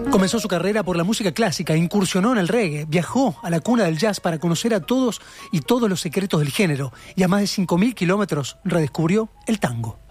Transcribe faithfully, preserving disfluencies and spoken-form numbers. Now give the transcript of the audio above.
Comenzó su carrera por la música clásica, incursionó en el reggae, viajó a la cuna del jazz para conocer a todos y todos los secretos del género y a más de cinco mil kilómetros redescubrió el tango.